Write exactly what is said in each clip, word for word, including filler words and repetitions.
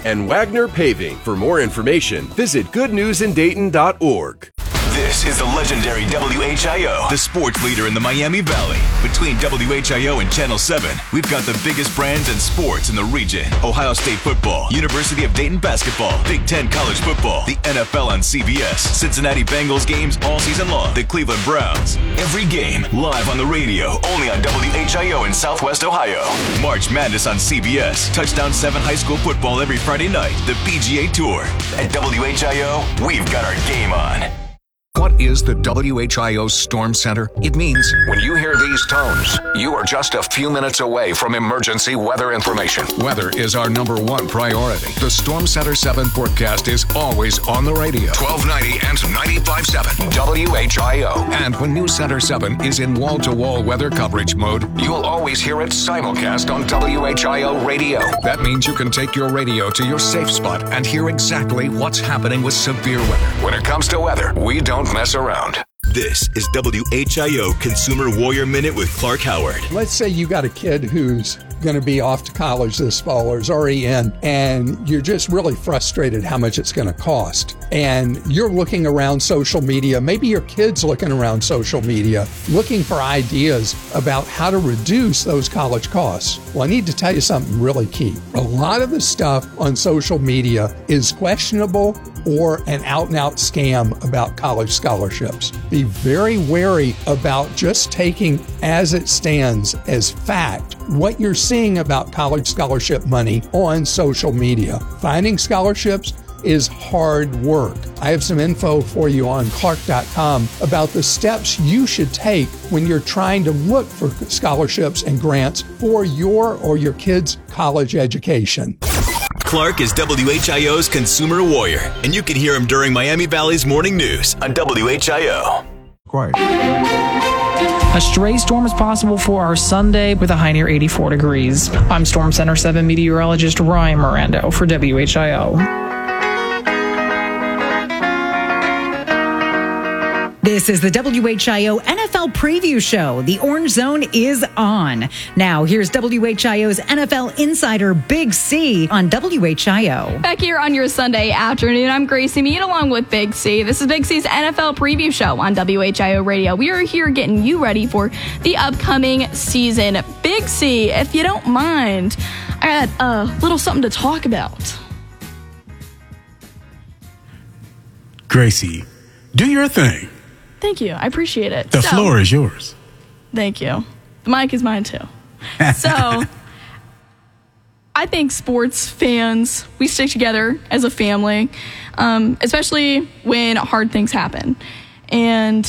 and Wagner Paving. For more information, visit good news in dayton dot org. This is the legendary W H I O, the sports leader in the Miami Valley. Between W H I O and Channel seven, we've got the biggest brands and sports in the region. Ohio State football, University of Dayton basketball, Big Ten college football, the N F L on C B S, Cincinnati Bengals games all season long, the Cleveland Browns. Every game live on the radio, only on W H I O in Southwest Ohio. March Madness on C B S, Touchdown seven high school football every Friday night, the P G A Tour. At W H I O, we've got our game on. What is the W H I O Storm Center? It means when you hear these tones, you are just a few minutes away from emergency weather information. Weather is our number one priority. The Storm Center seven forecast is always on the radio. twelve ninety and ninety-five point seven W H I O. And when News Center seven is in wall-to-wall weather coverage mode, you'll always hear it simulcast on W H I O radio. That means you can take your radio to your safe spot and hear exactly what's happening with severe weather. When it comes to weather, we don't mess around. This is W H I O Consumer Warrior Minute with Clark Howard. Let's say you got a kid who's going to be off to college this fall or is already in, and you're just really frustrated how much it's going to cost. And you're looking around social media, maybe your kid's looking around social media, looking for ideas about how to reduce those college costs. Well, I need to tell you something really key. A lot of the stuff on social media is questionable or an out-and-out scam about college scholarships. Be very wary about just taking as it stands as fact what you're seeing about college scholarship money on social media. Finding scholarships is hard work. I have some info for you on clark dot com about the steps you should take when you're trying to look for scholarships and grants for your or your kid's college education. Clark is W H I O's Consumer Warrior, and you can hear him during Miami Valley's Morning News on W H I O. Quiet. A stray storm is possible for our Sunday with a high near eighty-four degrees. I'm Storm Center seven meteorologist Ryan Mirando for W H I O. This is the W H I O N F L Preview Show. The Orange Zone is on. Now, here's W H I O's N F L insider Big C on W H I O. Back here on your Sunday afternoon, I'm Gracie Mead along with Big C. This is Big C's N F L Preview Show on W H I O Radio. We are here getting you ready for the upcoming season. Big C, if you don't mind, I got a little something to talk about. Gracie, do your thing. Thank you. I appreciate it. The so, floor is yours. Thank you. The mic is mine too. So, I think sports fans, we stick together as a family, um, especially when hard things happen. And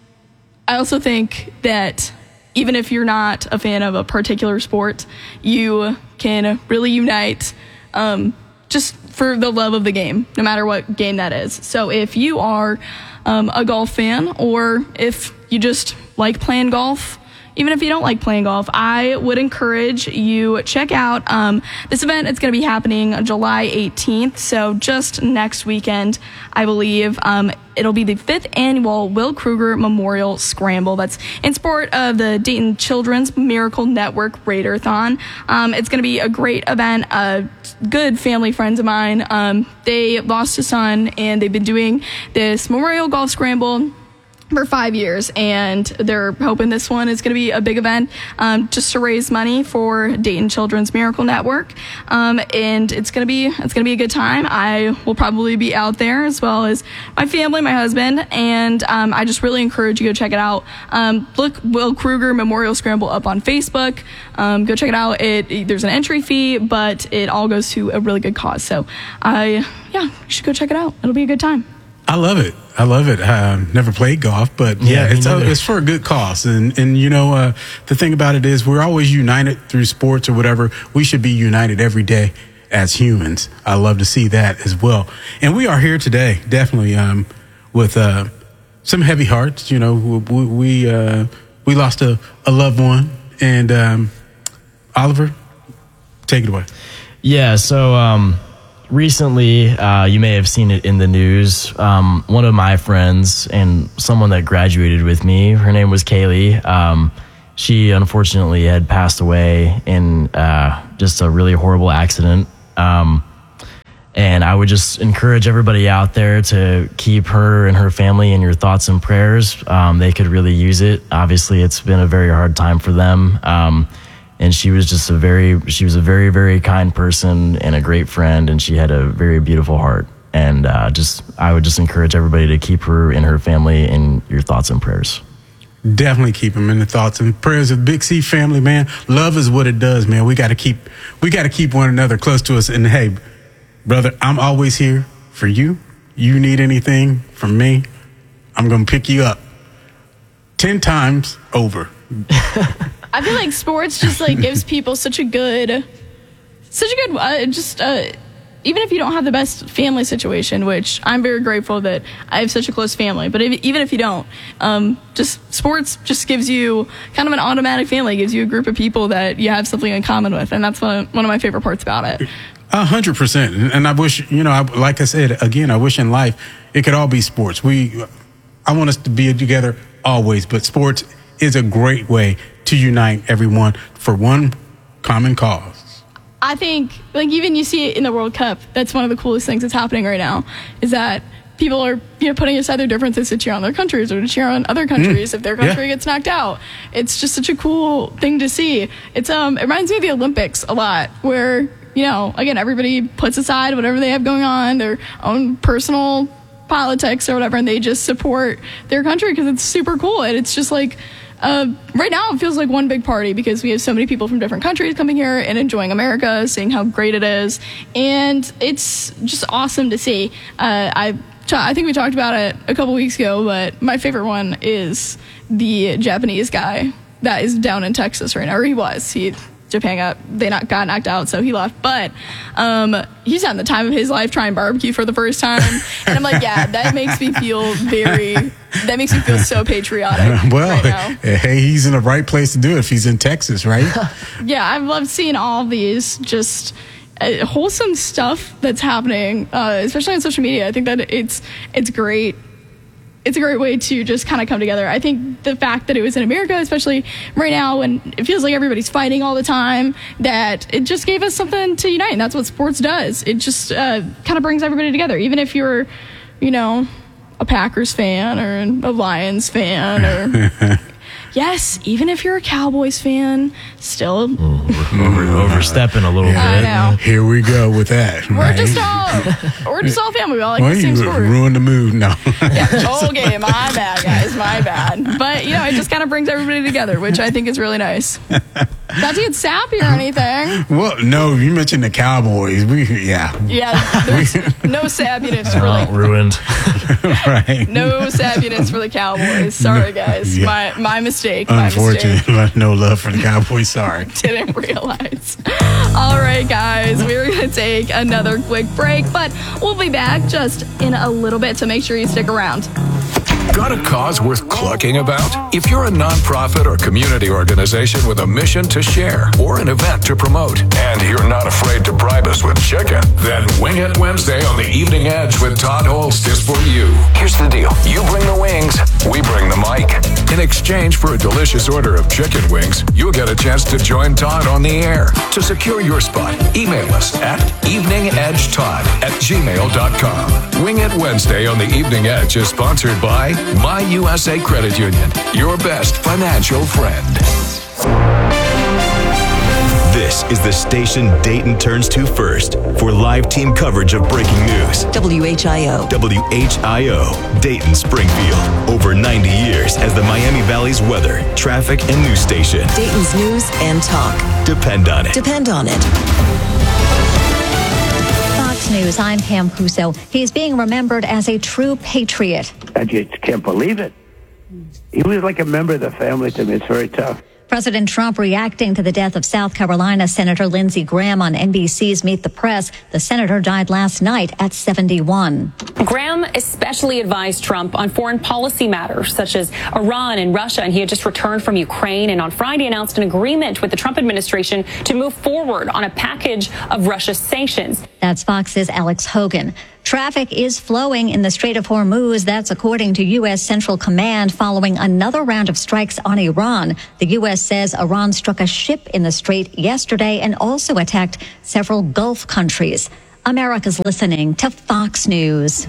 I also think that even if you're not a fan of a particular sport, you can really unite um, just for the love of the game, no matter what game that is. So if you are um, a golf fan, or if you just like playing golf, even if you don't like playing golf, I would encourage you check out um, this event. It's going to be happening July eighteenth, so just next weekend, I believe. Um, it'll be the fifth annual Will Kruger Memorial Scramble. That's in support of the Dayton Children's Miracle Network Raider-thon. Um, it's going to be a great event. Uh, good family friends of mine, um, they lost a son, and they've been doing this Memorial Golf Scramble for five years, and they're hoping this one is going to be a big event um, just to raise money for Dayton Children's Miracle Network, um, and it's going to be it's going to be a good time. I will probably be out there, as well as my family, my husband, and um, I just really encourage you to check it out. Um, look Will Kruger Memorial Scramble up on Facebook. Um, go check it out. It there's an entry fee, but it all goes to a really good cause. So I yeah, you should go check it out. It'll be a good time. I love it. I love it. Um, never played golf, but yeah, yeah it's, a, it's for a good cause. And, and you know, uh, the thing about it is we're always united through sports or whatever. We should be united every day as humans. I love to see that as well. And we are here today, definitely, um, with uh, some heavy hearts. You know, we we, uh, we lost a, a loved one. And um, Oliver, take it away. Yeah, so... Um Recently, uh, you may have seen it in the news. Um, one of my friends and someone that graduated with me, her name was Kaylee. Um, she unfortunately had passed away in uh, just a really horrible accident. Um, And I would just encourage everybody out there to keep her and her family in your thoughts and prayers. Um, they could really use it. Obviously, it's been a very hard time for them. Um, and she was just a very, she was a very, very kind person and a great friend. And she had a very beautiful heart. And uh, just, I would just encourage everybody to keep her and her family in your thoughts and prayers. Definitely keep them in the thoughts and prayers of the Big C family, man. Love is what it does, man. We got to keep, we got to keep one another close to us. And hey, brother, I'm always here for you. You need anything from me, I'm going to pick you up ten times over. I feel like sports just like gives people such a good, such a good, uh, just, uh, even if you don't have the best family situation, which I'm very grateful that I have such a close family, but if, even if you don't, um, just sports just gives you kind of an automatic family, gives you a group of people that you have something in common with, and that's one of, one of my favorite parts about it. A hundred percent. And I wish, you know, I, like I said, again, I wish in life it could all be sports. We, I want us to be together always, but sports is a great way to unite everyone for one common cause. I think, like, even you see it in the World Cup. That's one of the coolest things that's happening right now, is that people are, you know, putting aside their differences to cheer on their countries or to cheer on other countries mm. if their country yeah. gets knocked out. It's just such a cool thing to see. It's um, it reminds me of the Olympics a lot, where, you know, again, everybody puts aside whatever they have going on, their own personal politics or whatever, and they just support their country because it's super cool. And it's just like, Uh, right now, it feels like one big party because we have so many people from different countries coming here and enjoying America, seeing how great it is. And it's just awesome to see. Uh, I, I think we talked about it a couple weeks ago, but my favorite one is the Japanese guy that is down in Texas right now, or he was. He Japan got they not got knocked out, so he left. But um, he's having the time of his life trying barbecue for the first time, and I'm like, yeah, that makes me feel very. That makes me feel so patriotic. Well, right now. Hey, he's in the right place to do it if he's in Texas, right? Yeah, I've loved seeing all these just uh, wholesome stuff that's happening, uh, especially on social media. I think that it's it's great. It's a great way to just kind of come together. I think the fact that it was in America, especially right now when it feels like everybody's fighting all the time, that it just gave us something to unite. And that's what sports does. It just uh, kind of brings everybody together. Even if you're, you know, a Packers fan or a Lions fan or... Yes, even if you're a Cowboys fan, still oh, we're, we're overstepping a little yeah, bit. I know. Here we go with that. We're right? just all we're just all family. We all like well, the same you sport. Ruined the mood. No. Yeah. Okay, my bad, guys. My bad. But you know, it just kind of brings everybody together, which I think is really nice. Not to get sappy or anything. Well, no, you mentioned the Cowboys. We yeah. Yeah. There's no sappiness for oh, like ruined. Right. No sappiness for the Cowboys. Sorry, guys. Yeah. My my mistake. My Unfortunate. mistake. No love for the Cowboys. Sorry. Didn't realize. All right, guys. We're going to take another quick break, but we'll be back just in a little bit, so make sure you stick around. Got a cause worth clucking about? If you're a nonprofit or community organization with a mission to share or an event to promote, and you're not afraid to bribe us with chicken, then Wing It Wednesday on the Evening Edge with Todd Holst is for you. Here's the deal. You bring the wings, we bring the mic. In exchange for a delicious order of chicken wings, you'll get a chance to join Todd on the air. To secure your spot, email us at eveningedgetodd at gmail dot com. Wing It Wednesday on the Evening Edge is sponsored by My U S A Credit Union, your best financial friend. This is the station Dayton turns to first for live team coverage of breaking news. W H I O. W H I O, Dayton Springfield. Over ninety years as the Miami Valley's weather, traffic, and news station. Dayton's news and talk. Depend on it. Depend on it. Fox News, I'm Pam Puso. He's being remembered as a true patriot. I just can't believe it. He was like a member of the family to me. It's very tough. President Trump reacting to the death of South Carolina Senator Lindsey Graham on N B C's Meet the Press. The senator died last night at seventy-one. Graham especially advised Trump on foreign policy matters such as Iran and Russia, and he had just returned from Ukraine and on Friday announced an agreement with the Trump administration to move forward on a package of Russia sanctions. That's Fox's Alex Hogan. Traffic is flowing in the Strait of Hormuz. That's according to U S Central Command following another round of strikes on Iran. The U S says Iran struck a ship in the strait yesterday and also attacked several Gulf countries. America's listening to Fox News.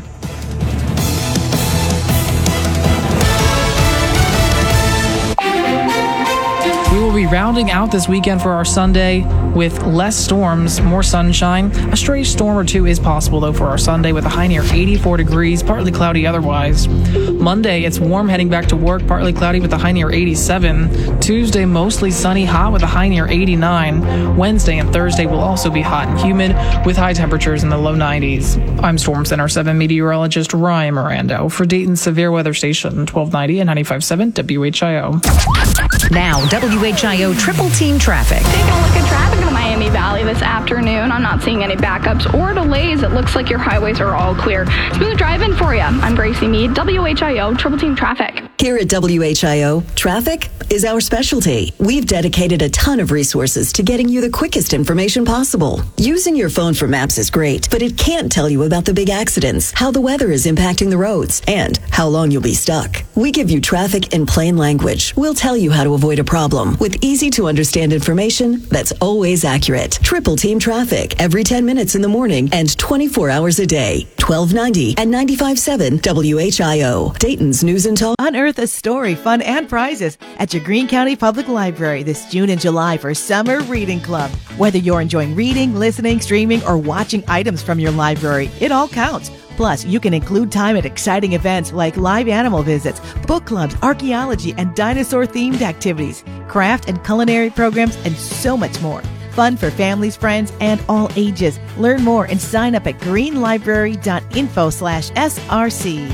We will be rounding out this weekend for our Sunday with less storms, more sunshine. A stray storm or two is possible, though, for our Sunday with a high near eighty-four degrees, partly cloudy otherwise. Monday, it's warm heading back to work, partly cloudy with a high near eighty-seven. Tuesday, mostly sunny, hot with a high near eighty-nine. Wednesday and Thursday will also be hot and humid with high temperatures in the low nineties. I'm Storm Center seven meteorologist Ryan Mirando for Dayton's Severe Weather Station, twelve ninety and ninety-five point seven W H I O. Now, W H I O Triple Team Traffic. Taking a look at traffic in the Miami Valley this afternoon. I'm not seeing any backups or delays. It looks like your highways are all clear. Smooth driving for you. I'm Gracie Mead, W H I O Triple Team Traffic. Here at W H I O, traffic is our specialty. We've dedicated a ton of resources to getting you the quickest information possible. Using your phone for maps is great, but it can't tell you about the big accidents, how the weather is impacting the roads, and how long you'll be stuck. We give you traffic in plain language. We'll tell you how to avoid a problem with easy to understand information that's always accurate. Triple Team Traffic every ten minutes in the morning and twenty-four hours a day. twelve ninety and ninety-five point seven W H I O. Dayton's News and Talk. Unearth a story, fun, and prizes at your Greene County Public Library this June and July for Summer Reading Club. Whether you're enjoying reading, listening, streaming, or watching items from your library, it all counts. Plus, you can include time at exciting events like live animal visits, book clubs, archaeology, and dinosaur-themed activities, craft and culinary programs, and so much more. Fun for families, friends, and all ages. Learn more and sign up at greenlibrary.info slash SRC.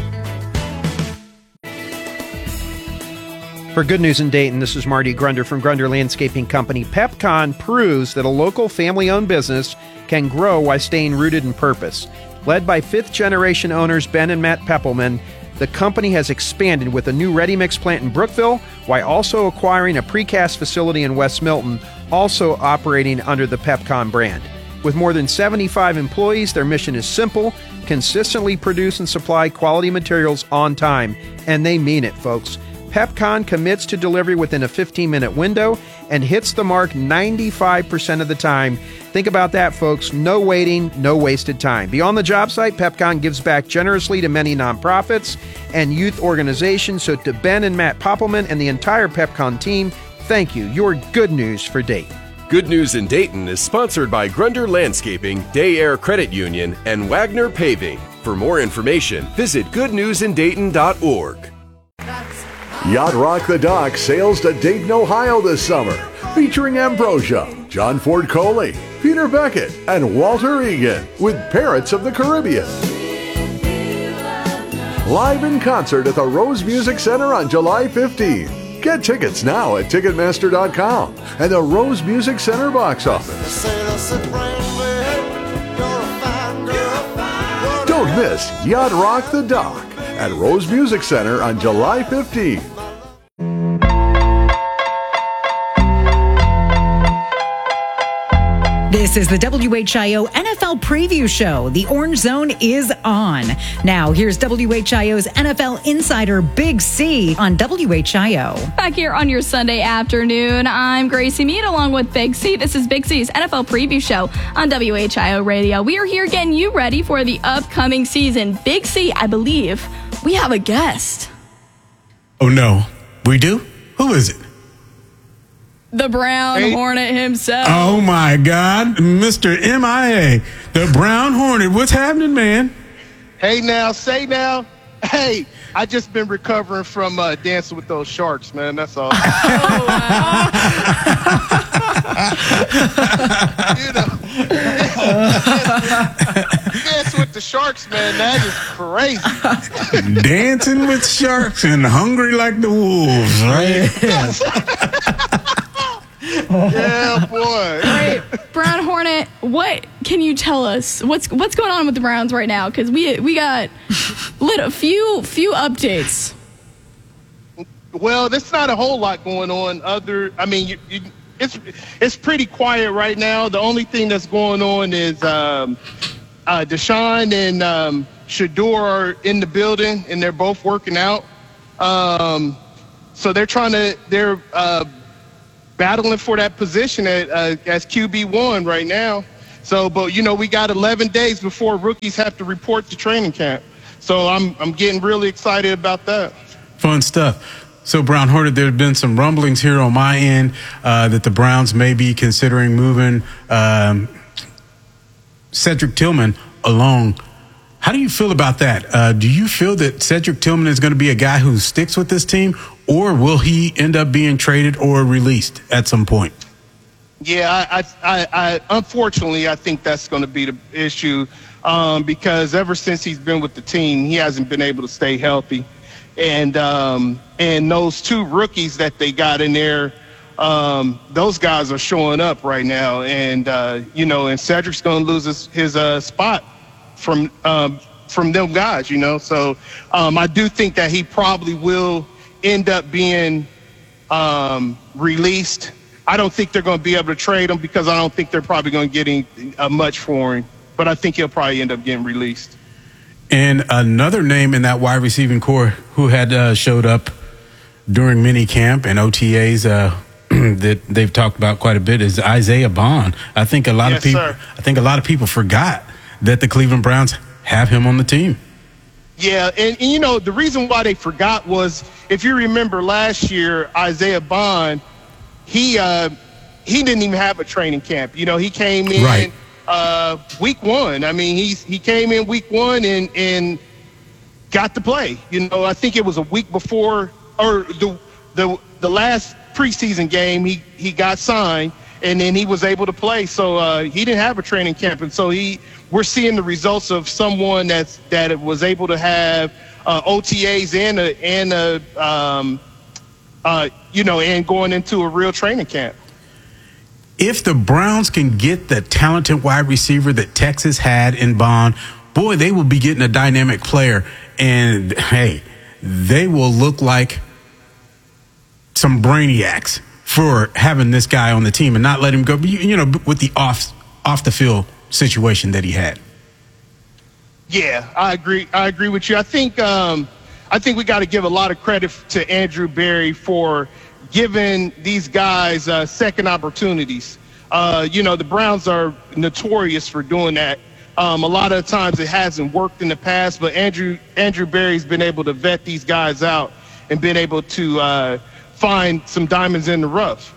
For Good News in Dayton, this is Marty Grunder from Grunder Landscaping Company. PepCon proves that a local family-owned business can grow while staying rooted in purpose. Led by fifth-generation owners Ben and Matt Peppelman, the company has expanded with a new ready-mix plant in Brookville while also acquiring a precast facility in West Milton, also operating under the PepCon brand. With more than seventy-five employees, their mission is simple: consistently produce and supply quality materials on time. And they mean it, folks. PepCon commits to delivery within a fifteen-minute window and hits the mark ninety-five percent of the time. Think about that, folks. No waiting, no wasted time. Beyond the job site, PepCon gives back generously to many nonprofits and youth organizations. So to Ben and Matt Poppelman and the entire PepCon team, thank you. You're good news for Dayton. Good News in Dayton is sponsored by Grunder Landscaping, Day Air Credit Union, and Wagner Paving. For more information, visit good news in dayton dot org. Yacht Rock the Dock sails to Dayton, Ohio this summer, featuring Ambrosia, John Ford Coley, Peter Beckett, and Walter Egan with Parrots of the Caribbean. Live in concert at the Rose Music Center on July fifteenth. Get tickets now at Ticketmaster dot com and the Rose Music Center box office. Don't miss Yacht Rock the Dock at Rose Music Center on July fifteenth. This is the W H I O N F L Preview Show. The Orange Zone is on. Now, here's W H I O's N F L insider Big C on W H I O. Back here on your Sunday afternoon, I'm Gracie Mead along with Big C. This is Big C's N F L Preview Show on W H I O Radio. We are here getting you ready for the upcoming season. Big C, I believe we have a guest. Oh, no. We do? Who is it? The Brown hey. Hornet himself. Oh, my God. Mister M I A, the Brown Hornet. What's happening, man? Hey, now, say now. Hey, I just been recovering from uh, dancing with those sharks, man. That's all. Oh, wow. You know, dancing with the sharks, man, that is crazy. Dancing with sharks and hungry like the wolves, right? Yeah, boy. Right, Brown Hornet. What can you tell us? What's what's going on with the Browns right now? Because we we got lit a few few updates. Well, there's not a whole lot going on. Other, I mean, you, you, it's it's pretty quiet right now. The only thing that's going on is um, uh, Deshaun and um, Shador are in the building, and they're both working out. Um, so they're trying to they're. Uh, battling for that position at, uh, as Q B one right now. So, but you know, we got eleven days before rookies have to report to training camp. So I'm I'm getting really excited about that. Fun stuff. So, Brown Hornet, there have been some rumblings here on my end uh, that the Browns may be considering moving um, Cedric Tillman along. How do you feel about that? Uh, do you feel that Cedric Tillman is going to be a guy who sticks with this team, or will he end up being traded or released at some point? Yeah, I, I, I unfortunately, I think that's going to be the issue um, because ever since he's been with the team, he hasn't been able to stay healthy. And um, and those two rookies that they got in there, um, those guys are showing up right now. And, uh, you know, and Cedric's going to lose his, his uh, spot from um, from them guys, you know. So um, I do think that he probably will end up being um, released. I don't think they're going to be able to trade him because I don't think they're probably going to get any, uh, much for him. But I think he'll probably end up getting released. And another name in that wide receiving core who had uh, showed up during mini camp and O T As uh, that they've talked about quite a bit is Isaiah Bond. I think a lot yes, of people. Sir. I think a lot of people forgot that the Cleveland Browns have him on the team. Yeah, and, and you know the reason why they forgot was if you remember last year, Isaiah Bond, he uh, he didn't even have a training camp. You know, he came in. Right. Uh, week one. I mean, he's he came in week one and and got to play. You know, I think it was a week before or the the the last preseason game. He he got signed and then he was able to play. So uh, he didn't have a training camp, and so he we're seeing the results of someone that's that was able to have uh, O T As and a and a um, uh, you know and going into a real training camp. If the Browns can get the talented wide receiver that Texas had in Bond, boy, they will be getting a dynamic player. And, hey, they will look like some brainiacs for having this guy on the team and not let him go, you know, with the off off the field situation that he had. Yeah, I agree. I agree with you. I think um, I think we got to give a lot of credit to Andrew Berry for giving these guys uh, second opportunities. Uh, you know, the Browns are notorious for doing that. Um, a lot of times it hasn't worked in the past, but Andrew Andrew Berry's been able to vet these guys out and been able to uh, find some diamonds in the rough.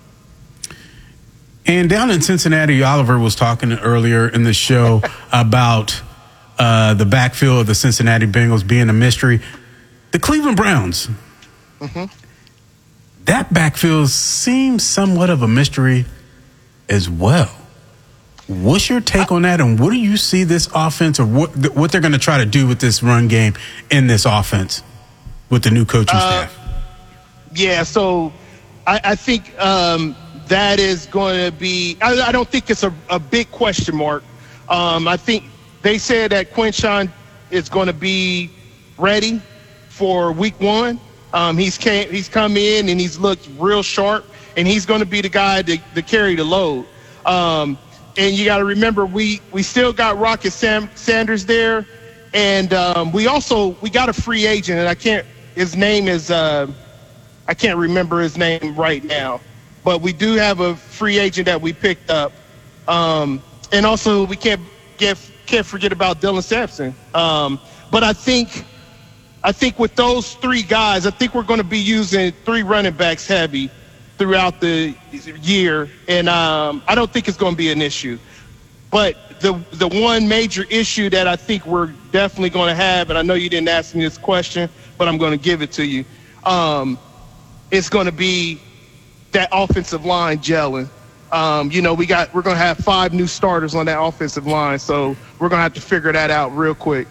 And down in Cincinnati, Oliver was talking earlier in the show about uh, the backfield of the Cincinnati Bengals being a mystery. The Cleveland Browns. Mm-hmm. That backfield seems somewhat of a mystery as well. What's your take on that, and what do you see this offense or what what they're going to try to do with this run game in this offense with the new coaching uh, staff? Yeah, so I, I think um, that is going to be I, – I don't think it's a, a big question mark. Um, I think they said that Quinshawn is going to be ready for week one. Um, he's came, he's come in and he's looked real sharp, and he's going to be the guy to, to carry the load. Um, and you got to remember, we we still got Rocket Sam, Sanders there, and um, we also we got a free agent, and I can't his name is uh, I can't remember his name right now, but we do have a free agent that we picked up, um, and also we can't get can't forget about Dylan Sampson. Um, but I think. I think with those three guys, I think we're going to be using three running backs heavy throughout the year, and um, I don't think it's going to be an issue. But the the one major issue that I think we're definitely going to have, and I know you didn't ask me this question, but I'm going to give it to you, um, it's going to be that offensive line gelling. Um, you know, we got we're going to have five new starters on that offensive line, so we're going to have to figure that out real quick.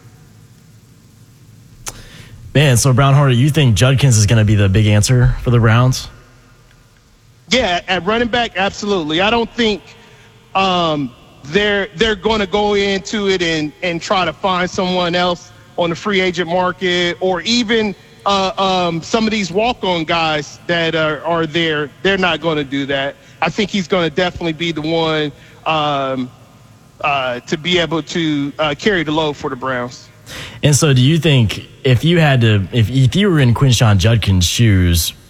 Man, so Brown Hornet, you think Judkins is going to be the big answer for the Browns? Yeah, at running back, absolutely. I don't think um, they're they're going to go into it and, and try to find someone else on the free agent market, or even uh, um, some of these walk-on guys that are, are there. They're not going to do that. I think he's going to definitely be the one um, uh, to be able to uh, carry the load for the Browns. And so do you think if you had to, if, if you were in Quinshawn Judkins' shoes,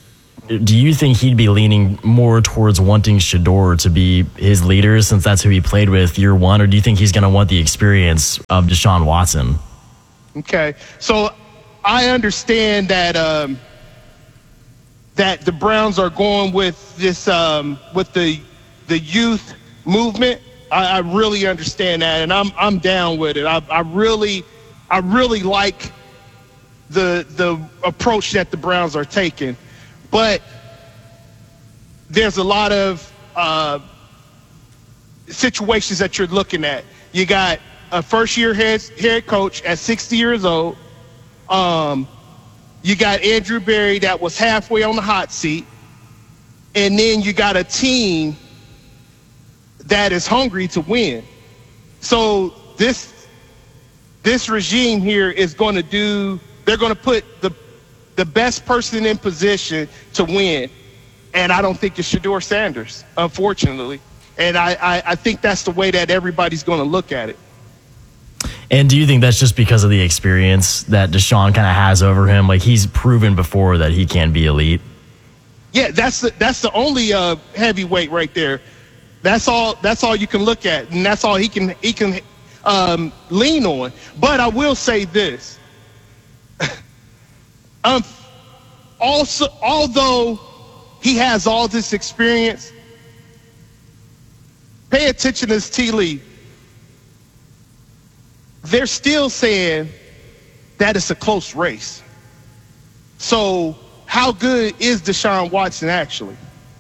do you think he'd be leaning more towards wanting Shedeur to be his leader since that's who he played with year one, or do you think he's going to want the experience of Deshaun Watson? Okay, so I understand that um, that the Browns are going with this um, with the the youth movement. I, I really understand that, and I'm I'm down with it. I, I really I really like the the approach that the Browns are taking, but there's a lot of uh, situations that you're looking at. You got a first-year head head coach at sixty years old. Um, you got Andrew Berry that was halfway on the hot seat, and then you got a team that is hungry to win. So this this regime here is going to do. They're going to put the the best person in position to win, and I don't think it's Shedeur Sanders, unfortunately. And I, I, I think that's the way that everybody's going to look at it. And do you think that's just because of the experience that Deshaun kind of has over him? Like, he's proven before that he can be elite. Yeah, that's the, that's the only uh, heavyweight right there. That's all. That's all you can look at, and that's all he can he can um, lean on. But I will say this: um, also, although he has all this experience, pay attention to this tea leaf. They're still saying that it's a close race. So how good is Deshaun Watson actually?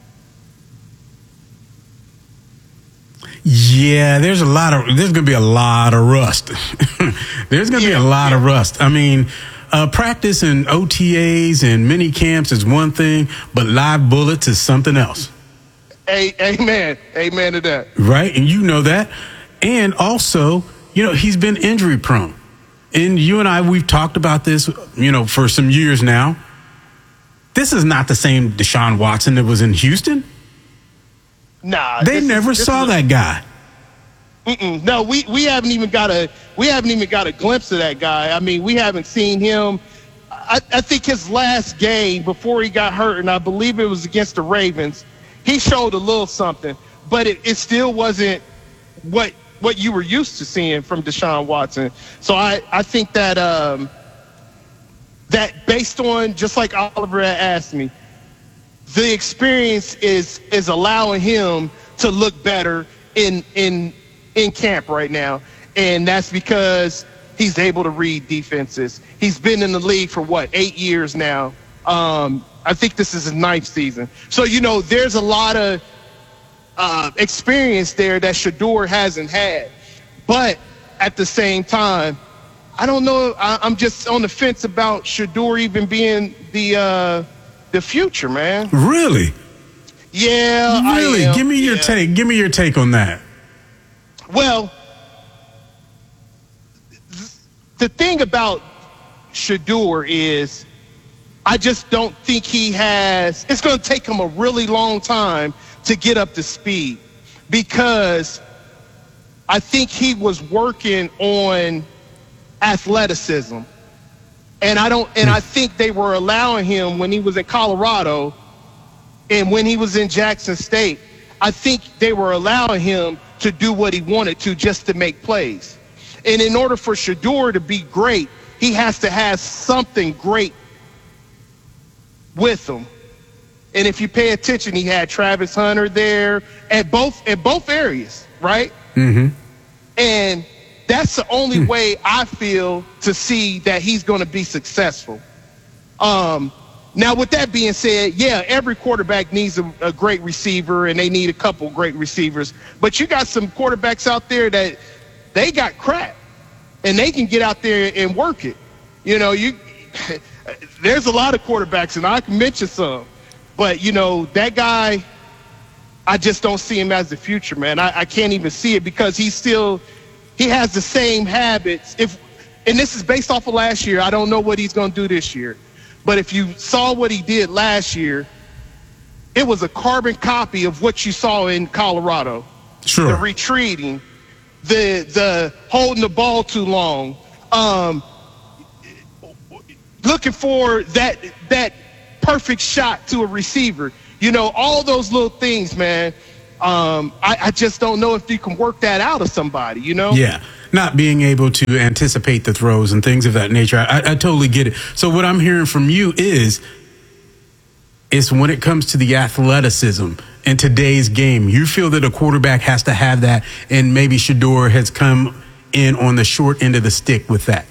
Yeah, there's a lot of there's going to be a lot of rust. There's going to yeah, be a lot yeah. of rust. I mean, uh, practice and O T As and mini camps is one thing, but live bullets is something else. A- amen. Amen to that. Right, and you know that. And also, you know, he's been injury prone. And you and I, we've talked about this, you know, for some years now. This is not the same Deshaun Watson that was in Houston. Nah, they never is, saw is a, that guy. Mm-mm, no, we, we haven't even got a we haven't even got a glimpse of that guy. I mean, we haven't seen him. I, I think his last game before he got hurt, and I believe it was against the Ravens, he showed a little something, but it, it still wasn't what what you were used to seeing from Deshaun Watson. So I, I think that um, that based on, just like Oliver had asked me, the experience is is allowing him to look better in in in camp right now, and that's because he's able to read defenses. He's been in the league for what, eight years now. Um, I think this is his ninth season. So you know, there's a lot of uh, experience there that Shedeur hasn't had, but at the same time, I don't know. I, I'm just on the fence about Shedeur even being the. Uh, The future, man. Really? Yeah, really. I am. Give me your yeah. take. Give me your take on that. Well, th- the thing about Shedeur is, I just don't think he has. It's going to take him a really long time to get up to speed, because I think he was working on athleticism. And I don't, and I think they were allowing him when he was in Colorado and when he was in Jackson State. I think they were allowing him to do what he wanted to just to make plays. And in order for Shedeur to be great, he has to have something great with him. And if you pay attention, he had Travis Hunter there at both at both areas, right? Mm-hmm. And that's the only way I feel to see that he's going to be successful. Um, now, with that being said, yeah, every quarterback needs a, a great receiver, and they need a couple great receivers. But you got some quarterbacks out there that they got crap, and they can get out there and work it. You know, you there's a lot of quarterbacks, and I can mention some. But, you know, that guy, I just don't see him as the future, man. I, I can't even see it because he's still – he has the same habits. If, and this is based off of last year. I don't know what he's going to do this year. But if you saw what he did last year, it was a carbon copy of what you saw in Colorado. Sure. The retreating, the the holding the ball too long, um, looking for that that perfect shot to a receiver. You know, all those little things, man. Um, I, I just don't know if you can work that out of somebody, you know? Yeah. Not being able to anticipate the throws and things of that nature. I, I totally get it. So what I'm hearing from you is, is when it comes to the athleticism in today's game, you feel that a quarterback has to have that, and maybe Shedeur has come in on the short end of the stick with that.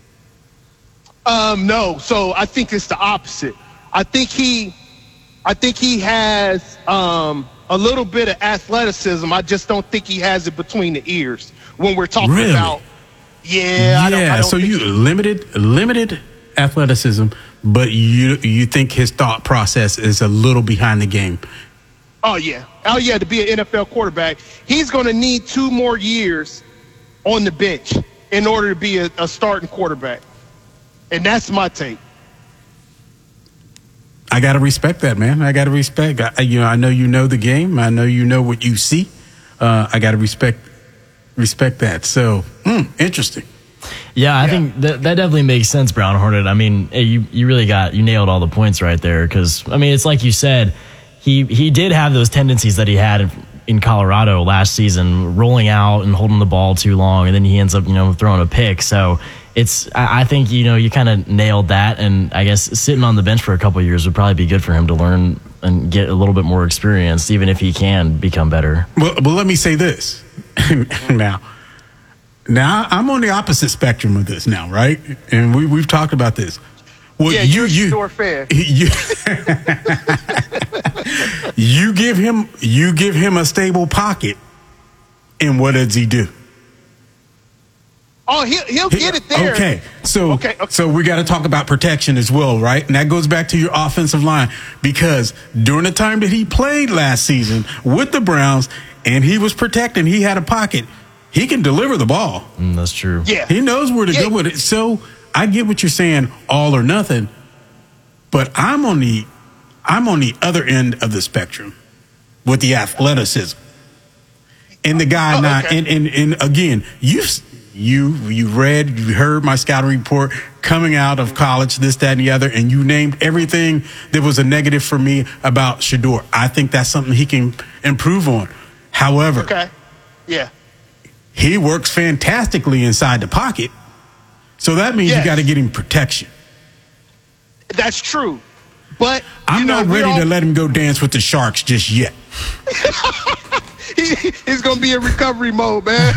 Um, no. So I think it's the opposite. I think he, I think he has um, a little bit of athleticism. I just don't think he has it between the ears when we're talking really? about. Yeah. Yeah. I don't, I don't so you he, limited, limited athleticism, but you you think his thought process is a little behind the game. Oh yeah. Oh yeah. To be an N F L quarterback, he's going to need two more years on the bench in order to be a, a starting quarterback. And that's my take. I got to respect that, man. I got to respect. I, you know, I know you know the game. I know you know what you see. Uh, I got to respect respect that. So, mm, interesting. Yeah, I yeah. think that that definitely makes sense, Brown Hornet. I mean, you you really got you nailed all the points right there. Because I mean, it's like you said, he he did have those tendencies that he had in Colorado last season, rolling out and holding the ball too long, and then he ends up you know throwing a pick. So. It's. I think you know you kind of nailed that, and I guess sitting on the bench for a couple of years would probably be good for him to learn and get a little bit more experience, even if he can become better. Well, but let me say this now. Now I'm on the opposite spectrum of this now, right? And we we've talked about this. Well, yeah, you, you're a you, Shedeur fan. You, you give him you give him a stable pocket, and what does he do? Oh, he'll, he'll get it there. Okay, so okay, okay. so we got to talk about protection as well, right? And that goes back to your offensive line, because during the time that he played last season with the Browns and he was protecting, he had a pocket. He can deliver the ball. Mm, that's true. Yeah, he knows where to yeah. go with it. So I get what you're saying, all or nothing. But I'm on the I'm on the other end of the spectrum with the athleticism and the guy oh, not. Okay. And, and and again, you. You you read, you heard my scouting report coming out of college, this, that, and the other, and you named everything that was a negative for me about Shedeur. I think that's something he can improve on. However, okay. yeah, he works fantastically inside the pocket, so that means yes. you got to get him protection. That's true, but I'm know, not ready all... to let him go dance with the Sharks just yet. he, he's going to be in recovery mode, man.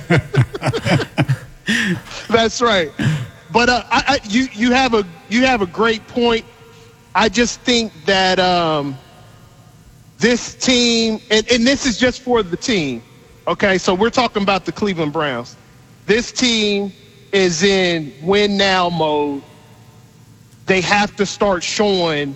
That's right. But uh, I, I, you you have a you have a great point. I just think that um, this team, and, and this is just for the team. Okay, so we're talking about the Cleveland Browns. This team is in win now mode. They have to start showing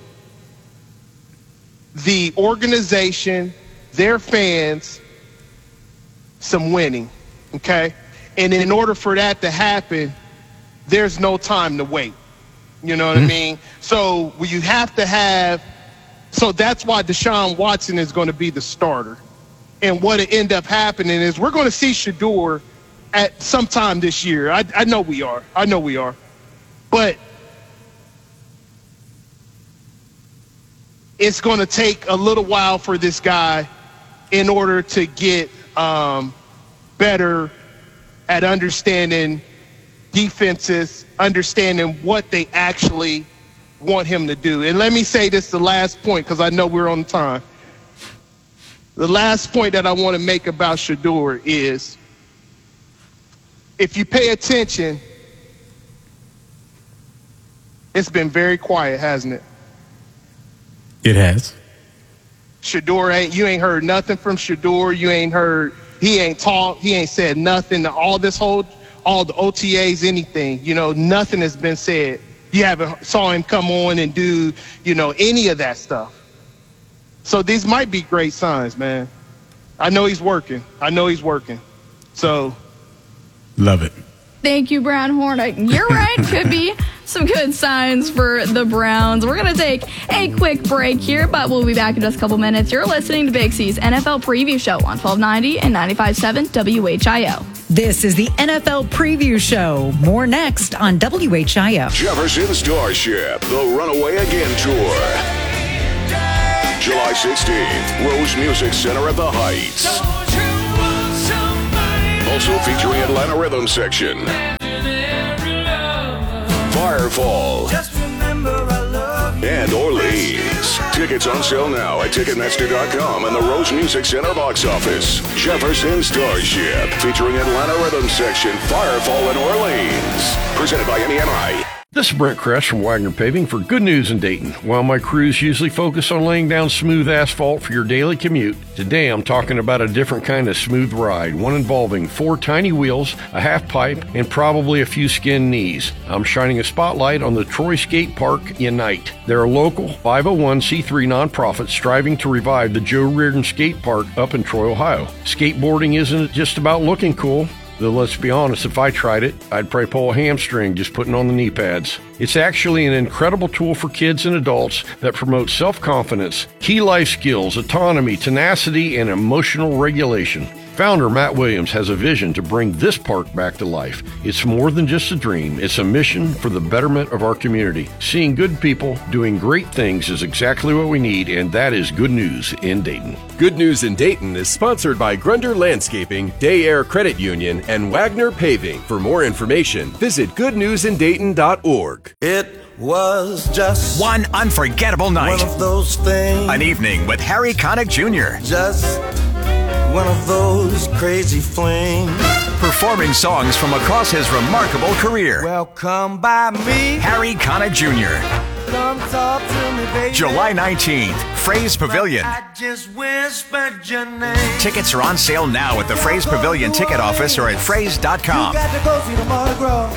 the organization, their fans, some winning, okay? And in order for that to happen, there's no time to wait. You know what mm-hmm. I mean? So you have to have – so that's why Deshaun Watson is going to be the starter. And what it end up happening is we're going to see Shedeur at some time this year. I, I know we are. I know we are. But it's going to take a little while for this guy in order to get um, better at understanding defenses, understanding what they actually want him to do. And let me say this, the last point, because I know we're on time. The last point that I want to make about Shedeur is, if you pay attention, it's been very quiet, hasn't it? It has. Shedeur ain't, you ain't heard nothing from Shedeur. You ain't heard, he ain't talked, he ain't said nothing. All this whole, all the O T As, anything, you know, nothing has been said. You haven't saw him come on and do, you know, any of that stuff. So these might be great signs, man. I know he's working. I know he's working. So. Love it. Thank you, Brown Hornet. You're right. Could be some good signs for the Browns. We're going to take a quick break here, but we'll be back in just a couple minutes. You're listening to Big C's N F L Preview Show on twelve ninety and ninety-five point seven W H I O. This is the N F L Preview Show. More next on W H I O. Jefferson Starship, the Runaway Again Tour. July sixteenth, Rose Music Center at the Heights. Also featuring Atlanta Rhythm Section. Firefall. And Orleans. Tickets on sale now at Ticketmaster dot com and the Rose Music Center box office. Jefferson Starship, featuring Atlanta Rhythm Section, Firefall, and Orleans. Presented by N E M I. This is Brent Kress from Wagner Paving for Good News in Dayton. While my crews usually focus on laying down smooth asphalt for your daily commute, today I'm talking about a different kind of smooth ride, one involving four tiny wheels, a half pipe, and probably a few skinned knees. I'm shining a spotlight on the Troy Skate Park Unite. They're a local five oh one c three nonprofit striving to revive the Joe Reardon Skate Park up in Troy, Ohio. Skateboarding isn't just about looking cool. Though let's be honest, if I tried it, I'd probably pull a hamstring just putting on the knee pads. It's actually an incredible tool for kids and adults that promotes self-confidence, key life skills, autonomy, tenacity, and emotional regulation. Founder Matt Williams has a vision to bring this park back to life. It's more than just a dream. It's a mission for the betterment of our community. Seeing good people doing great things is exactly what we need, and that is Good News in Dayton. Good News in Dayton is sponsored by Grunder Landscaping, Day Air Credit Union, and Wagner Paving. For more information, visit good news in dayton dot org. It was just one unforgettable night. One of those things. An evening with Harry Connick Junior Just one of those crazy flings. Performing songs from across his remarkable career. Well, come by me, Harry Connick Junior Come talk to me, baby. July nineteenth, Fraze Pavilion. I just whispered your name. Tickets are on sale now at the Fraze Pavilion ticket office or at fraze dot com. You got to go see the Mardi Gras.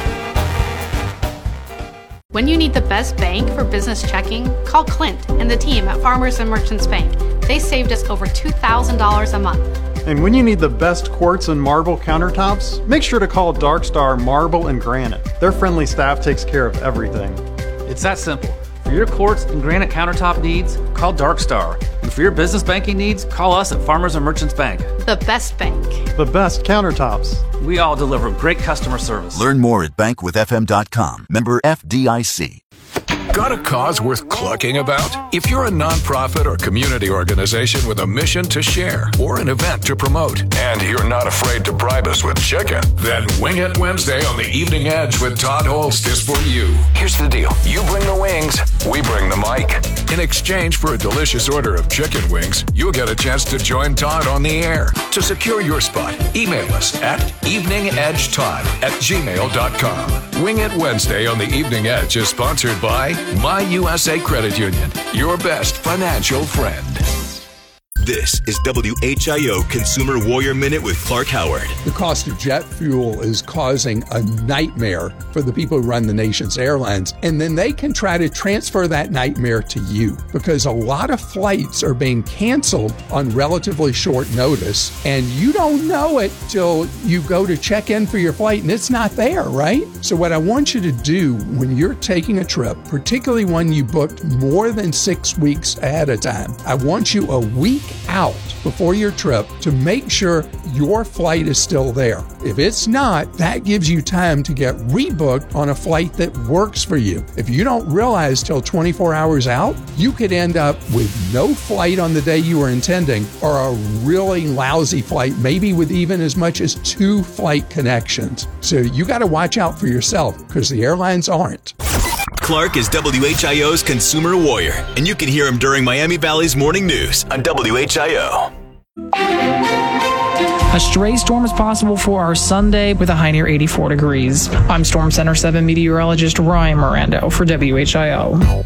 When you need the best bank for business checking, call Clint and the team at Farmers and Merchants Bank. They saved us over two thousand dollars a month. And when you need the best quartz and marble countertops, make sure to call Darkstar Marble and Granite. Their friendly staff takes care of everything. It's that simple. For your quartz and granite countertop needs, call Darkstar. And for your business banking needs, call us at Farmers and Merchants Bank. The best bank. The best countertops. We all deliver great customer service. Learn more at bank with f m dot com. Member F D I C. Got a cause worth clucking about? If you're a nonprofit or community organization with a mission to share or an event to promote, and you're not afraid to bribe us with chicken, then Wing It Wednesday on the Evening Edge with Todd Holst is for you. Here's the deal. You bring the wings, we bring the mic. In exchange for a delicious order of chicken wings, you'll get a chance to join Todd on the air. To secure your spot, email us at eveningedgetodd at gmail dot com. Wing It Wednesday on the Evening Edge is sponsored by My U S A Credit Union, your best financial friend. This is W H I O Consumer Warrior Minute with Clark Howard. The cost of jet fuel is causing a nightmare for the people who run the nation's airlines, and then they can try to transfer that nightmare to you because a lot of flights are being canceled on relatively short notice, and you don't know it till you go to check in for your flight and it's not there, right? So what I want you to do when you're taking a trip, particularly one you booked more than six weeks ahead of time, I want you a week out before your trip to make sure your flight is still there. If it's not, that gives you time to get rebooked on a flight that works for you. If you don't realize till twenty-four hours out, you could end up with no flight on the day you were intending or a really lousy flight, maybe with even as much as two flight connections. So you got to watch out for yourself because the airlines aren't. Clark is W H I O's Consumer Warrior, and you can hear him during Miami Valley's Morning News on W H I O. A stray storm is possible for our Sunday with a high near eighty-four degrees. I'm Storm Center seven meteorologist Ryan Mirando for W H I O.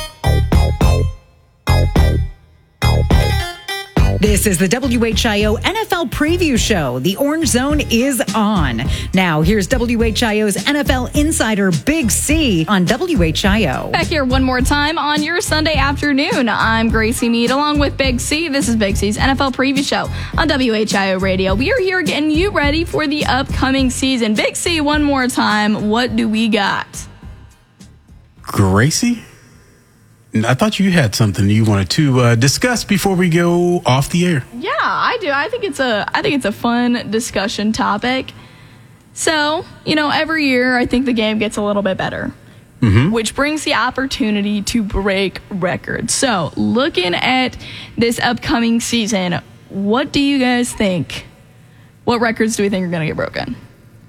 This is the W H I O N F L Preview Show. The Orange Zone is on. Now, here's W H I O's N F L insider Big C on W H I O. Back here one more time on your Sunday afternoon. I'm Gracie Mead along with Big C. This is Big C's N F L Preview Show on W H I O Radio. We are here getting you ready for the upcoming season. Big C, one more time. What do we got? Gracie? I thought you had something you wanted to uh, discuss before we go off the air. Yeah, I do. I think it's a I think it's a fun discussion topic. So, you know, every year I think the game gets a little bit better, mm-hmm. which brings the opportunity to break records. So, looking at this upcoming season, what do you guys think? What records do we think are going to get broken?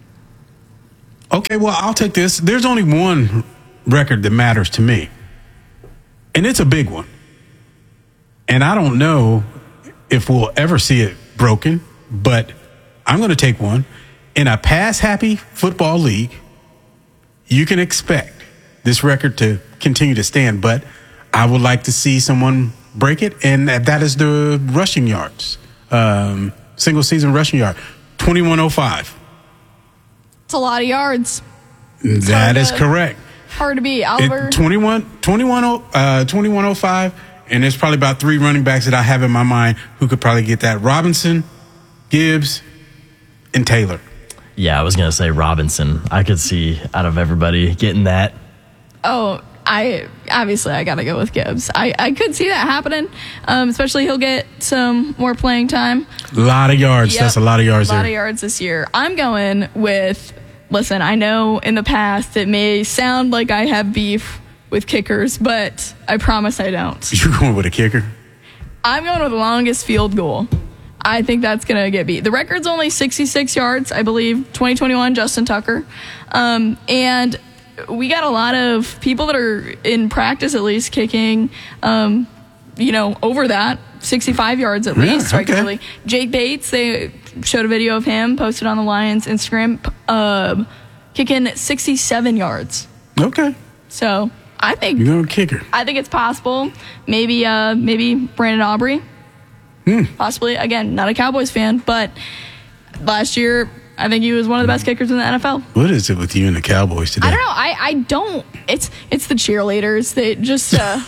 Okay, well, I'll take this. There's only one record that matters to me, and it's a big one. And I don't know if we'll ever see it broken, but I'm going to take one. In a pass-happy football league, you can expect this record to continue to stand, but I would like to see someone break it, and that is the rushing yards, um, single-season rushing yard, twenty-one oh five. It's a lot of yards. It's that is to, correct. Hard to beat. Oliver? It, twenty-one, twenty-one, uh, twenty-one oh five, and there's probably about three running backs that I have in my mind who could probably get that. Robinson, Gibbs, and Taylor. Yeah, I was going to say Robinson. I could see out of everybody getting that. Oh, I obviously I got to go with Gibbs. I, I could see that happening, um, especially he'll get some more playing time. A lot of yards. Yep. That's a lot of yards A lot there. of yards this year. I'm going with, listen, I know in the past it may sound like I have beef with kickers, but I promise I don't. You're going with a kicker? I'm going with the longest field goal. I think that's going to get beat. The record's only sixty-six yards, I believe, twenty twenty-one, Justin Tucker. Um, and we got a lot of people that are in practice, at least, kicking, um, you know, over that, sixty-five yards at yeah, least regularly. Okay. Jake Bates, they showed a video of him posted on the Lions Instagram, uh, kicking sixty-seven yards. Okay. So I think you're going to kicker. I think it's possible. Maybe, uh, maybe Brandon Aubrey. Hmm. Possibly. Again, not a Cowboys fan, but last year I think he was one of the best kickers in the N F L. What is it with you and the Cowboys today? I don't know. I, I don't. It's it's the cheerleaders. They just. Uh,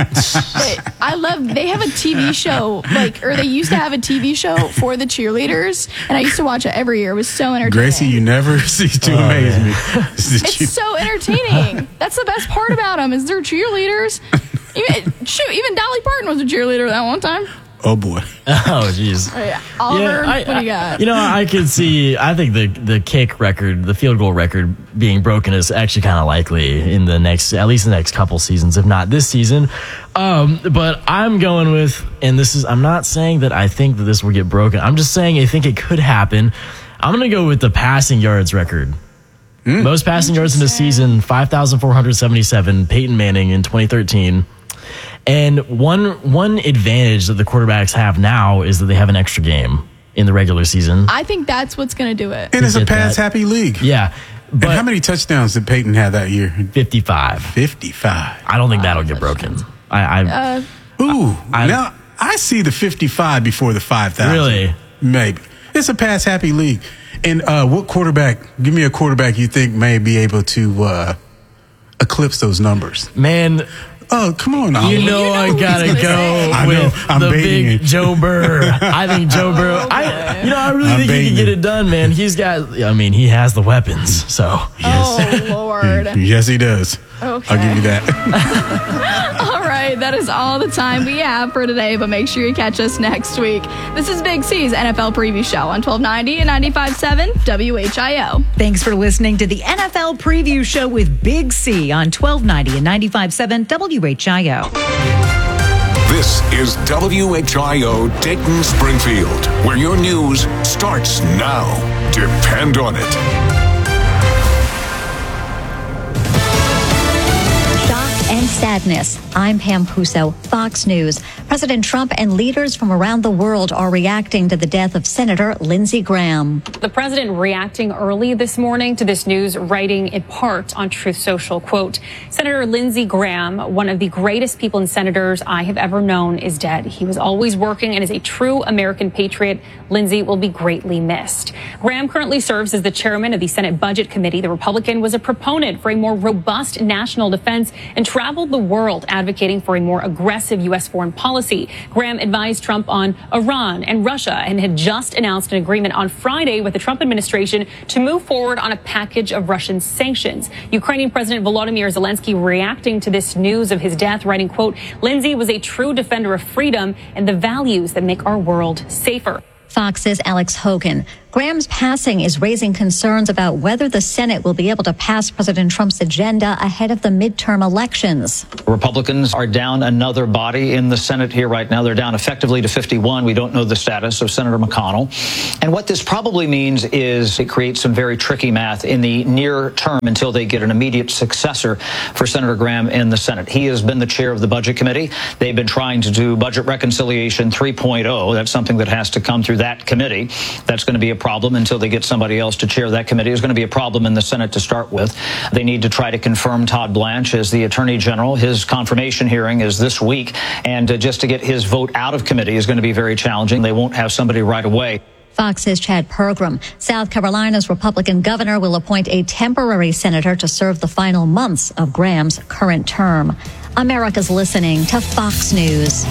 they, I love. They have a T V show, like, or they used to have a T V show for the cheerleaders, and I used to watch it every year. It was so entertaining. Gracie, you never cease to oh, amaze man. me. It's so entertaining. That's the best part about them is they're cheerleaders. Even, shoot, even Dolly Parton was a cheerleader that one time. Oh, boy. Oh, jeez. Oh, yeah. Oliver, yeah, I, what do you got? You know, I could see, I think the the kick record, the field goal record being broken is actually kind of likely in the next, at least the next couple seasons, if not this season. Um, but I'm going with, and this is, I'm not saying that I think that this will get broken. I'm just saying I think it could happen. I'm going to go with the passing yards record. Mm. Most passing yards in the season, five thousand four hundred seventy-seven, Peyton Manning in twenty thirteen. And one one advantage that the quarterbacks have now is that they have an extra game in the regular season. I think that's what's going to do it. And it's a pass-happy league. Yeah. But and how many touchdowns did Peyton have that year? fifty-five. fifty-five. I don't think that'll get broken. I, I uh, Ooh. I, now, I see the fifty-five before the five thousand. Really? Maybe. It's a pass-happy league. And uh, what quarterback, give me a quarterback you think may be able to uh, eclipse those numbers? Man... Oh, come on now. You know, you know I gotta go I with know, I'm the baiting big it. Joe Burr. I think Joe Burr, I, you know, I really I'm think he can get it. it done, man. He's got, I mean, he has the weapons, so. Yes. Oh, Lord. Yes, he does. Okay. I'll give you that. All right, that is all the time we have for today, but make sure you catch us next week. This is Big C's N F L Preview Show on twelve ninety and ninety-five point seven W H I O. Thanks for listening to the N F L Preview Show with Big C on twelve ninety and ninety-five point seven W H I O. This is W H I O Dayton Springfield, where your news starts now. Depend on it. And sadness. I'm Pam Puso, Fox News. President Trump and leaders from around the world are reacting to the death of Senator Lindsey Graham. The president reacting early this morning to this news, writing in part on Truth Social, quote, Senator Lindsey Graham, one of the greatest people and senators I have ever known, is dead. He was always working and is a true American patriot. Lindsey will be greatly missed. Graham currently serves as the chairman of the Senate Budget Committee. The Republican was a proponent for a more robust national defense and traveled the world, advocating for a more aggressive U S foreign policy. Graham advised Trump on Iran and Russia and had just announced an agreement on Friday with the Trump administration to move forward on a package of Russian sanctions. Ukrainian President Volodymyr Zelensky reacting to this news of his death, writing, quote, Lindsay was a true defender of freedom and the values that make our world safer. Fox's Alex Hogan. Graham's passing is raising concerns about whether the Senate will be able to pass President Trump's agenda ahead of the midterm elections. Republicans are down another body in the Senate here right now. They're down effectively to fifty-one. We don't know the status of Senator McConnell. And what this probably means is it creates some very tricky math in the near term until they get an immediate successor for Senator Graham in the Senate. He has been the chair of the Budget Committee. They've been trying to do Budget Reconciliation three point oh. That's something that has to come through that committee. That's going to be a problem until they get somebody else to chair that committee. It's going to be a problem in the Senate to start with. They need to try to confirm Todd Blanche as the Attorney General. His confirmation hearing is this week, and uh, just to get his vote out of committee is going to be very challenging. They won't have somebody right away. Fox's Chad Pergram. South Carolina's Republican governor will appoint a temporary senator to serve the final months of Graham's current term. America's listening to Fox News.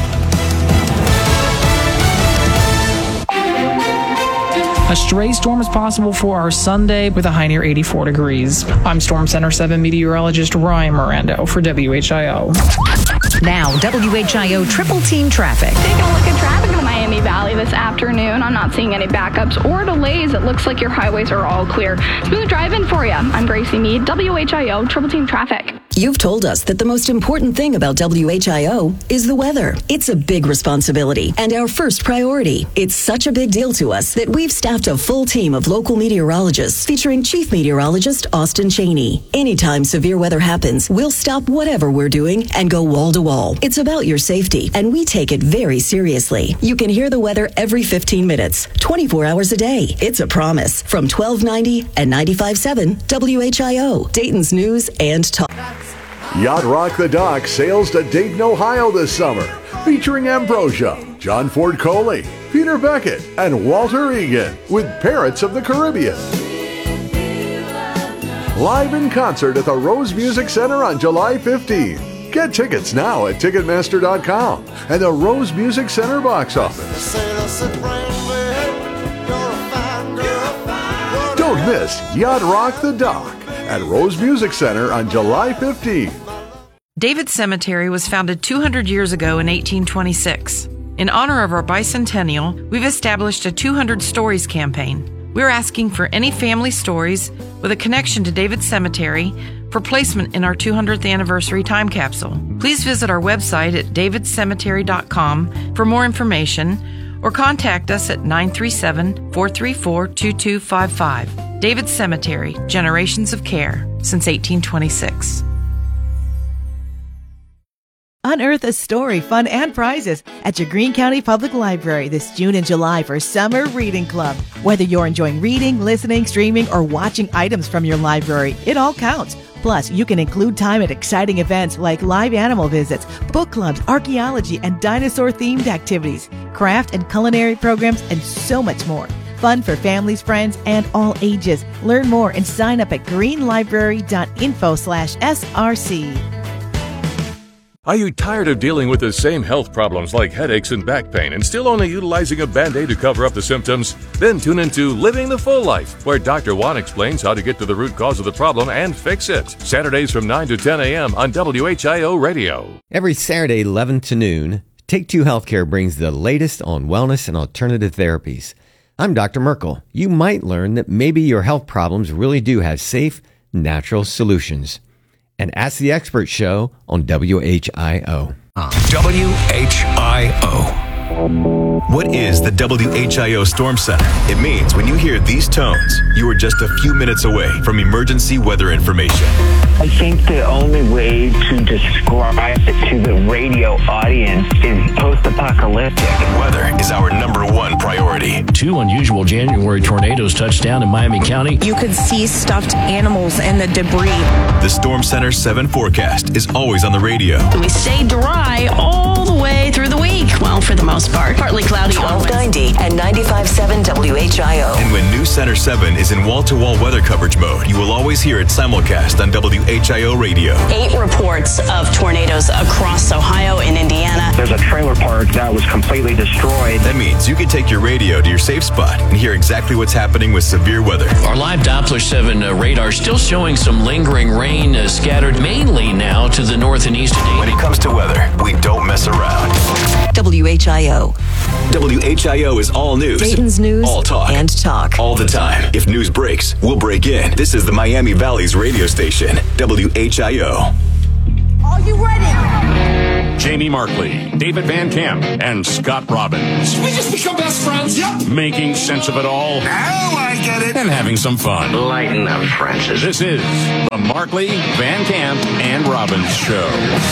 A stray storm is possible for our Sunday with a high near eighty-four degrees. I'm Storm Center seven meteorologist Ryan Mirando for W H I O. Now, W H I O triple team traffic. Taking a look at traffic in the Miami Valley this afternoon. I'm not seeing any backups or delays. It looks like your highways are all clear. Smooth driving for you. I'm Gracie Mead, W H I O triple team traffic. You've told us that the most important thing about W H I O is the weather. It's a big responsibility and our first priority. It's such a big deal to us that we've staffed a full team of local meteorologists featuring Chief Meteorologist Austin Cheney. Anytime severe weather happens, we'll stop whatever we're doing and go wall to wall. It's about your safety, and we take it very seriously. You can hear the weather every fifteen minutes, twenty-four hours a day. It's a promise from twelve ninety and ninety-five point seven W H I O, Dayton's News and Talk. Yacht Rock the Dock sails to Dayton, Ohio this summer, featuring Ambrosia, John Ford Coley, Peter Beckett, and Walter Egan with Parrots of the Caribbean. Live in concert at the Rose Music Center on July fifteenth. Get tickets now at Ticketmaster dot com and the Rose Music Center box office. Don't miss Yacht Rock the Dock at Rose Music Center on July fifteenth. David Cemetery was founded two hundred years ago in eighteen twenty-six. In honor of our bicentennial, we've established a two hundred Stories campaign. We're asking for any family stories with a connection to David Cemetery for placement in our two hundredth anniversary time capsule. Please visit our website at david cemetery dot com for more information or contact us at nine three seven, four three four, two two five five. David Cemetery, generations of care since eighteen twenty-six. Unearth a story, fun, and prizes at your Greene County Public Library this June and July for Summer Reading Club. Whether you're enjoying reading, listening, streaming, or watching items from your library, it all counts. Plus, you can include time at exciting events like live animal visits, book clubs, archaeology, and dinosaur-themed activities, craft and culinary programs, and so much more. Fun for families, friends, and all ages. Learn more and sign up at greenlibrary.info slash SRC. Are you tired of dealing with the same health problems like headaches and back pain and still only utilizing a Band-Aid to cover up the symptoms? Then tune into Living the Full Life, where Doctor Juan explains how to get to the root cause of the problem and fix it. Saturdays from nine to ten a.m. on W H I O Radio. Every Saturday, eleven to noon, Take Two Healthcare brings the latest on wellness and alternative therapies. I'm Doctor Merkel. You might learn that maybe your health problems really do have safe, natural solutions. And Ask the Expert show on W H I O. W H I O. What is the W H I O Storm Center? It means when you hear these tones, you are just a few minutes away from emergency weather information. I think the only way to describe it to the radio audience is post-apocalyptic. Weather is our number one priority. Two unusual January tornadoes touched down in Miami County. You could see stuffed animals and the debris. The Storm Center seven forecast is always on the radio. We stay dry all the way through the week. Well, for the most part. Partly cloudy on twelve ninety and ninety-five point seven W H I O. And when News Center seven is in wall-to-wall weather coverage mode, you will always hear it simulcast on W H I O Radio. Eight reports of tornadoes across Ohio and Indiana. There's a trailer park that was completely destroyed. That means you can take your radio to your safe spot and hear exactly what's happening with severe weather. Our live Doppler seven uh, radar still showing some lingering rain uh, scattered mainly now to the north and east. When it comes to weather, we don't mess around. W H I O. W H I O is all news. Dayton's news all talk. And talk. All the time. If news breaks, we'll break in. This is the Miami Valley's radio station, W H I O. Are you ready? Jamie Markley, David Van Camp, and Scott Robbins. Did we just become best friends? Yep. Making sense of it all. Now I get it. And having some fun. Lighten up, Francis. This is the Markley, Van Camp, and Robbins Show.